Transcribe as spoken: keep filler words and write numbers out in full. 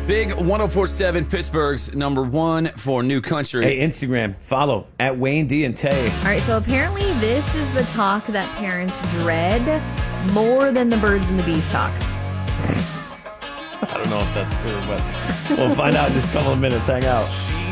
Big one oh four point seven, Pittsburgh's number one for New Country. Hey, Instagram, follow at Wayne D and Tay. All right, so apparently this is the talk that parents dread more than the birds and the bees talk. I don't know if that's true, but we'll find out in just a couple of minutes. Hang out.